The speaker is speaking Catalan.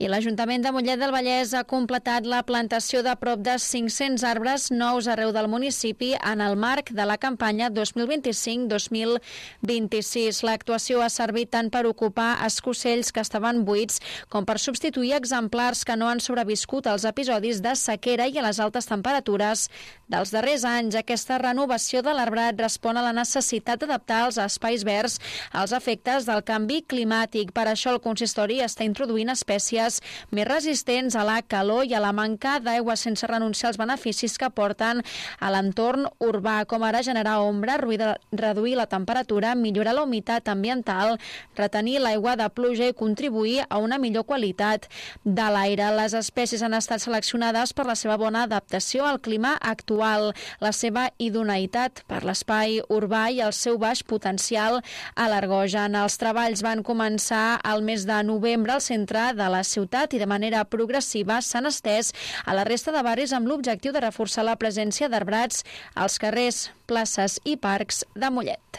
I l'Ajuntament de Mollet del Vallès ha completat la plantació de prop de 500 arbres nous arreu del municipi en el marc de la campanya 2025-2026. L'actuació ha servit tant per ocupar escocells que estaven buits com per substituir exemplars que no han sobreviscut als episodis de sequera i a les altes temperatures dels darrers anys. Aquesta renovació de l'arbrat respon a la necessitat d'adaptar els espais verds als efectes del canvi climàtic. Per això el consistori està introduint espècies més resistents a la calor i a la manca d'aigua sense renunciar als beneficis que porten a l'entorn urbà, com ara generar ombra, reduir la temperatura, millorar la humitat ambiental, retenir l'aigua de pluja i contribuir a una millor qualitat de l'aire. Les espècies han estat seleccionades per la seva bona adaptació al clima actual, la seva idoneïtat per l'espai urbà i el seu baix potencial alergogen. Els treballs van començar al mes de novembre al centre de la ciutat i de manera progressiva s'han estès a la resta de barris amb l'objectiu de reforçar la presència d'arbrats als carrers, places i parcs de Mollet.